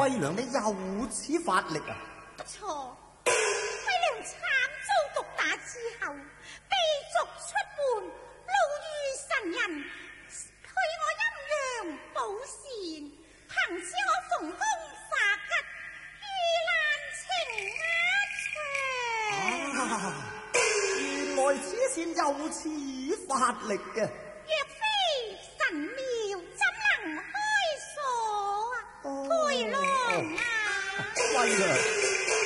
貴娘你又此法力啊？ 不錯，貴娘慘遭毒打之後，被逐出門，路遇神人，配我陰陽補善，憑此我逢凶化吉，遇難情原來此線又此法力嘅。 若非神妙，怎能開鎖啊？佩郎啊！ 貴娘。